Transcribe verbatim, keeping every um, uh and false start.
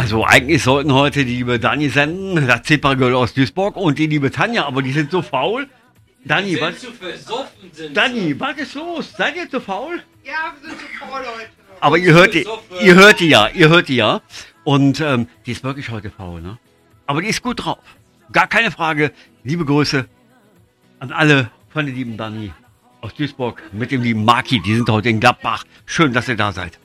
Also eigentlich sollten heute die liebe Dani senden, das Zippergirl aus Duisburg und die liebe Tanja, aber die sind so faul. Dani, was? Zu versoffen sind Dani, was ist los? Seid ihr zu faul? Ja, wir sind zu faul, Leute. Aber ihr hört die, ihr hört die ja, ihr hört die ja. Und ähm, die ist wirklich heute faul, ne? Aber die ist gut drauf. Gar keine Frage. Liebe Grüße an alle von der lieben Dani aus Duisburg mit dem lieben Maki. Die sind heute in Gladbach. Schön, dass ihr da seid.